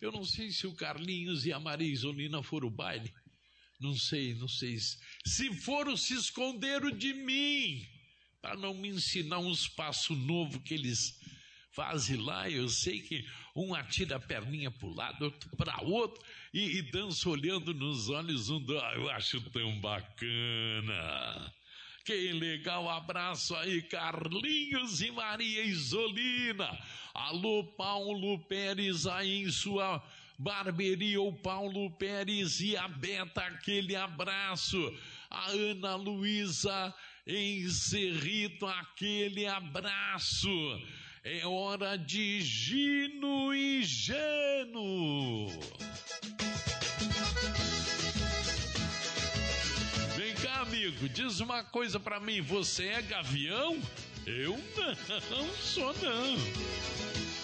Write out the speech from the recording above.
Eu não sei se o Carlinhos e a Maria Isolina foram ao baile. Não sei. Se foram, se esconderam de mim, para não me ensinar uns passos novos que eles fazem lá. Eu sei que um atira a perninha para o lado, outro para outro, e dança olhando nos olhos um do outro. Eu acho tão bacana. Que legal, abraço aí, Carlinhos e Maria Isolina. Alô, Paulo Pérez aí em sua barberia, o Paulo Pérez e a Beta, aquele abraço. A Ana Luísa em Cerrito, aquele abraço. É hora de Gino e Jano. Vem cá, amigo, diz uma coisa pra mim, você é gavião? Eu não sou não.